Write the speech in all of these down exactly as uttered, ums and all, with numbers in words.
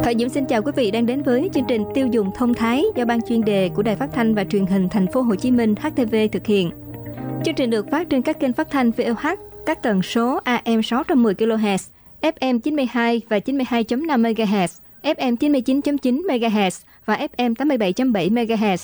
Thoại Diễm xin chào quý vị đang đến với chương trình Tiêu dùng thông thái do Ban chuyên đề của Đài Phát thanh và Truyền hình Thành phố Hồ Chí Minh H T V thực hiện. Chương trình được phát trên các kênh phát thanh vê o hát, các tần số A M sáu trăm mười ki lô héc, F M chín mươi hai và chín mươi hai phẩy năm mê ga héc, F M chín mươi chín phẩy chín mê ga héc và F M tám mươi bảy phẩy bảy mê ga héc.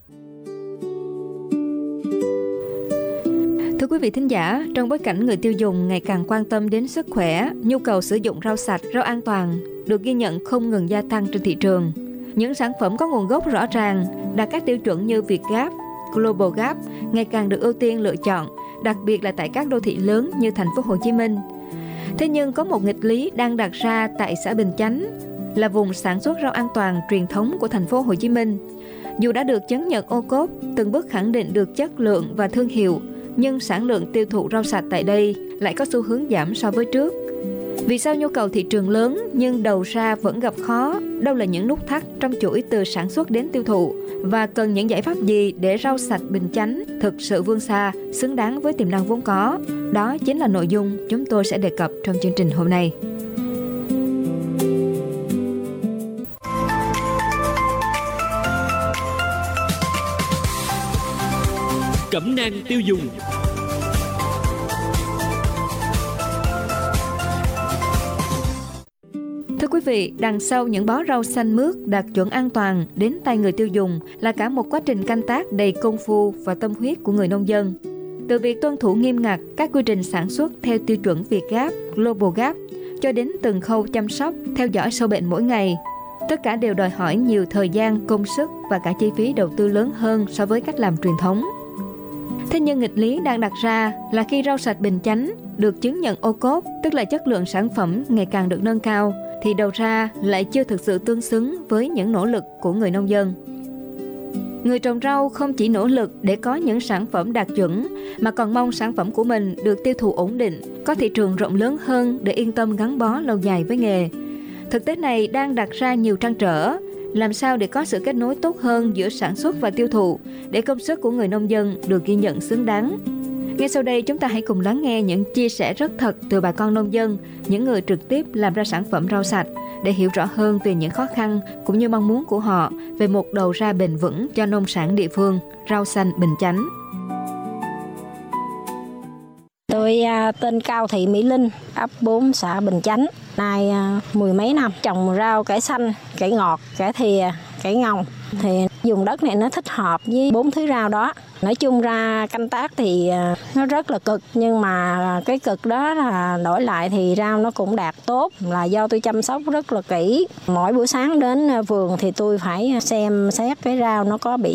Thưa quý vị thính giả, trong bối cảnh người tiêu dùng ngày càng quan tâm đến sức khỏe, nhu cầu sử dụng rau sạch, rau an toàn được ghi nhận không ngừng gia tăng trên thị trường. Những sản phẩm có nguồn gốc rõ ràng, đạt các tiêu chuẩn như Việt Gap, Global Gap ngày càng được ưu tiên lựa chọn, đặc biệt là tại các đô thị lớn như Thành phố Hồ Chí Minh. Thế nhưng có một nghịch lý đang đặt ra tại xã Bình Chánh, là vùng sản xuất rau an toàn truyền thống của Thành phố Hồ Chí Minh. Dù đã được chứng nhận ô cốp, từng bước khẳng định được chất lượng và thương hiệu, nhưng sản lượng tiêu thụ rau sạch tại đây lại có xu hướng giảm so với trước. Vì sao nhu cầu thị trường lớn nhưng đầu ra vẫn gặp khó? Đâu là những nút thắt trong chuỗi từ sản xuất đến tiêu thụ? Và cần những giải pháp gì để rau sạch Bình Chánh thực sự vươn xa, xứng đáng với tiềm năng vốn có? Đó chính là nội dung chúng tôi sẽ đề cập trong chương trình hôm nay. Cẩm nang tiêu dùng. Thưa quý vị, đằng sau những bó rau xanh mướt đạt chuẩn an toàn đến tay người tiêu dùng là cả một quá trình canh tác đầy công phu và tâm huyết của người nông dân. Từ việc tuân thủ nghiêm ngặt các quy trình sản xuất theo tiêu chuẩn Việt Gap, Global Gap, cho đến từng khâu chăm sóc, theo dõi sâu bệnh mỗi ngày. Tất cả đều đòi hỏi nhiều thời gian, công sức và cả chi phí đầu tư lớn hơn so với cách làm truyền thống. Thế nhưng nghịch lý đang đặt ra là khi rau sạch Bình Chánh được chứng nhận ô cốp, tức là chất lượng sản phẩm ngày càng được nâng cao, thì đầu ra lại chưa thực sự tương xứng với những nỗ lực của người nông dân. Người trồng rau không chỉ nỗ lực để có những sản phẩm đạt chuẩn, mà còn mong sản phẩm của mình được tiêu thụ ổn định, có thị trường rộng lớn hơn để yên tâm gắn bó lâu dài với nghề. Thực tế này đang đặt ra nhiều trăn trở. Làm sao để có sự kết nối tốt hơn giữa sản xuất và tiêu thụ, để công sức của người nông dân được ghi nhận xứng đáng? Ngay sau đây chúng ta hãy cùng lắng nghe những chia sẻ rất thật từ bà con nông dân, những người trực tiếp làm ra sản phẩm rau sạch, để hiểu rõ hơn về những khó khăn cũng như mong muốn của họ về một đầu ra bền vững cho nông sản địa phương, rau xanh Bình Chánh. Tôi tên Cao Thị Mỹ Linh, ấp bốn xã Bình Chánh. Nay mười mấy năm trồng rau cải xanh, cải ngọt, cải thìa, cải ngồng. Thì dùng đất này nó thích hợp với bốn thứ rau đó. Nói chung ra canh tác thì nó rất là cực, nhưng mà cái cực đó là đổi lại thì rau nó cũng đạt tốt, là do tôi chăm sóc rất là kỹ. Mỗi buổi sáng đến vườn thì tôi phải xem xét cái rau nó có bị